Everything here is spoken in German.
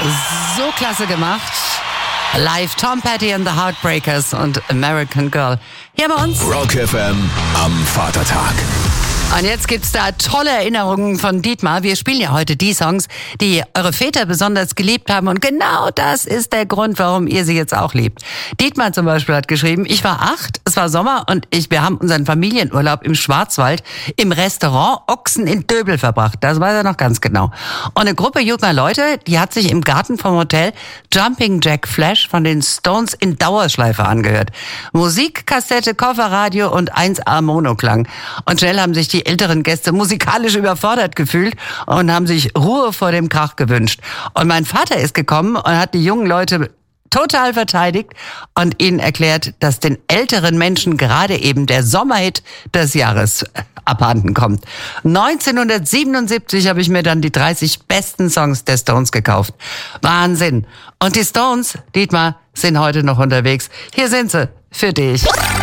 So klasse gemacht. Live Tom Petty and the Heartbreakers und American Girl. Hier bei uns. Rock FM am Vatertag. Und jetzt gibt's da tolle Erinnerungen von Dietmar. Wir spielen ja heute die Songs, die eure Väter besonders geliebt haben. Und genau das ist der Grund, warum ihr sie jetzt auch liebt. Dietmar zum Beispiel hat geschrieben, ich war 8, es war Sommer und wir haben unseren Familienurlaub im Schwarzwald im Restaurant Ochsen in Döbel verbracht. Das weiß er noch ganz genau. Und eine Gruppe junger Leute, die hat sich im Garten vom Hotel Jumping Jack Flash von den Stones in Dauerschleife angehört. Musik, Kassette, Kofferradio und 1A Monoklang. Und schnell haben sich die älteren Gäste musikalisch überfordert gefühlt und haben sich Ruhe vor dem Krach gewünscht. Und mein Vater ist gekommen und hat die jungen Leute total verteidigt und ihnen erklärt, dass den älteren Menschen gerade eben der Sommerhit des Jahres abhanden kommt. 1977 habe ich mir dann die 30 besten Songs der Stones gekauft. Wahnsinn. Und die Stones, Dietmar, sind heute noch unterwegs. Hier sind sie für dich.